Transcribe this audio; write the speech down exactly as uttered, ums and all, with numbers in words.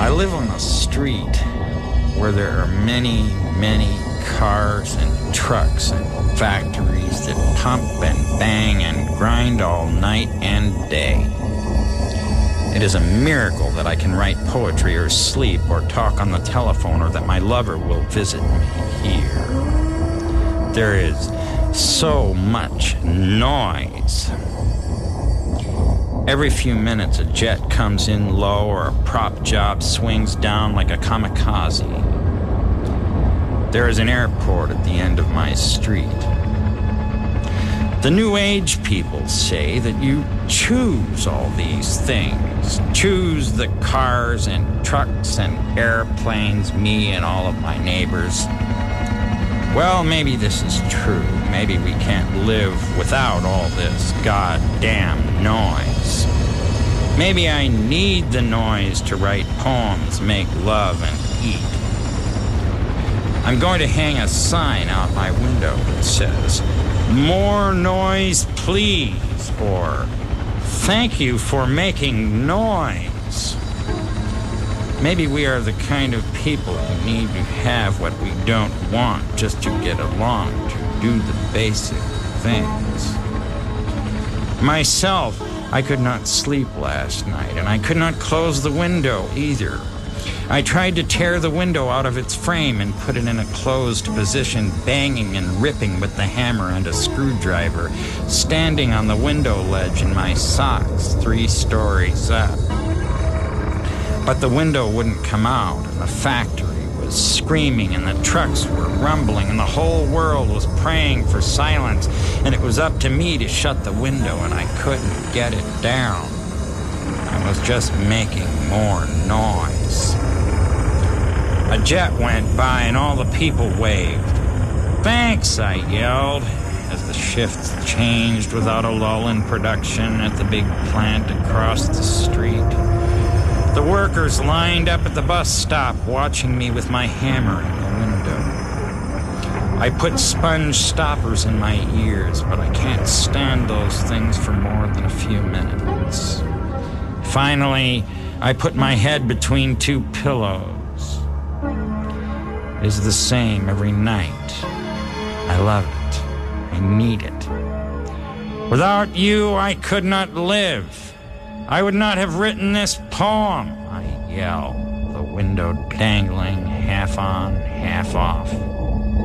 I live on a street where there are many, many cars and trucks and factories that pump and bang and grind all night and day. It is a miracle that I can write poetry or sleep or talk on the telephone or that my lover will visit me here. There is so much noise. Every few minutes a jet comes in low or a prop job swings down like a kamikaze. There is an airport at the end of my street. The New Age people say that you choose all these things. Choose the cars and trucks and airplanes, me and all of my neighbors. Well, maybe this is true. Maybe we can't live without all this goddamn noise. Maybe I need the noise to write poems, make love, and eat. I'm going to hang a sign out my window that says, "More noise, please," or "Thank you for making noise." Maybe we are the kind of people who need to have what we don't want just to get along, to do the basic things. Myself, I could not sleep last night, and I could not close the window either. I tried to tear the window out of its frame and put it in a closed position, banging and ripping with the hammer and a screwdriver, standing on the window ledge in my socks three stories up. But the window wouldn't come out, and the factory was screaming, and the trucks were rumbling, and the whole world was praying for silence, and it was up to me to shut the window, and I couldn't get it down. I was just making more noise. A jet went by, and all the people waved. "Thanks," I yelled, as the shifts changed without a lull in production at the big plant across the street. The workers lined up at the bus stop, watching me with my hammer in the window. I put sponge stoppers in my ears, but I can't stand those things for more than a few minutes. Finally, I put my head between two pillows. It is the same every night. I love it. I need it. Without you, I could not live. I would not have written this poem, I yell, the window dangling half on, half off.